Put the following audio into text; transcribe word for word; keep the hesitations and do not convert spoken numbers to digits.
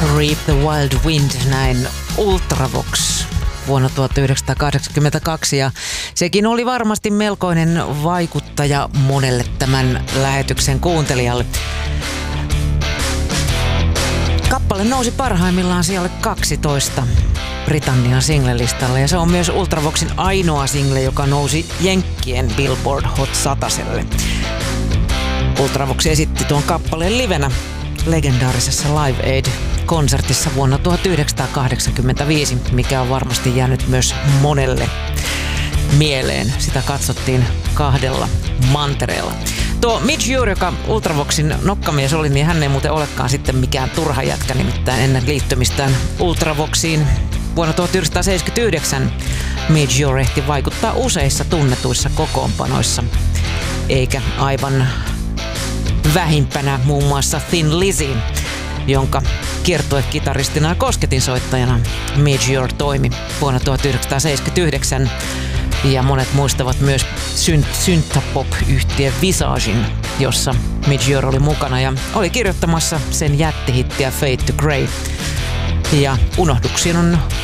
Reap the Wild Wind, näin Ultravox vuonna tuhatyhdeksänsataakahdeksankymmentäkaksi, ja sekin oli varmasti melkoinen vaikuttaja monelle tämän lähetyksen kuuntelijalle. Kappale nousi parhaimmillaan sijalle kaksitoista Britannian singlelistalle, ja se on myös Ultravoxin ainoa single, joka nousi Jenkkien Billboard Hot sataselle. Ultravox esitti tuon kappaleen livenä legendaarisessa Live Aid-konsertissa vuonna tuhatyhdeksänsataakahdeksankymmentäviisi, mikä on varmasti jäänyt myös monelle mieleen. Sitä katsottiin kahdella mantereella. Tuo Midge Ure, joka Ultravoxin nokkamies oli, niin hän ei muuten olekaan sitten mikään turha jätkä, nimittäin ennen liittymistään Ultravoxiin vuonna tuhatyhdeksänsataaseitsemänkymmentäyhdeksän Midge Ure ehti vaikuttaa useissa tunnetuissa kokoonpanoissa, eikä aivan vähimpänä muun muassa Thin Lizzy, jonka kiertuekitaristina ja kosketinsoittajana Midge Ure toimi vuonna tuhatyhdeksänsataaseitsemänkymmentäyhdeksän. Ja monet muistavat myös synt- synthpop-yhtiö Visagen, jossa Midge Ure oli mukana ja oli kirjoittamassa sen jättihittiä Fade to Grey. Ja unohduksiin on